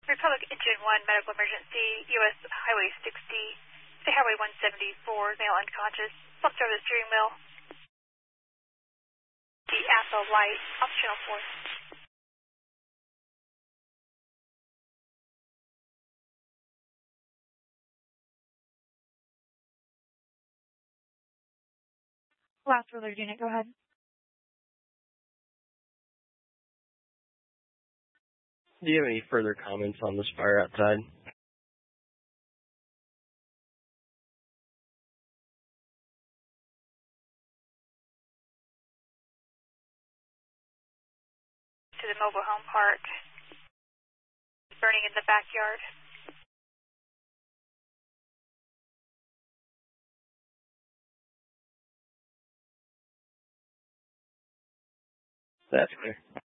Republic Engine 1, medical emergency, U.S. Highway 60, State Highway 174, male unconscious, slumped over the steering wheel. The AFA light, off channel 4. Last alert unit, go ahead. Do you have any further comments on this fire outside? To the mobile home park. Burning in the backyard. That's clear.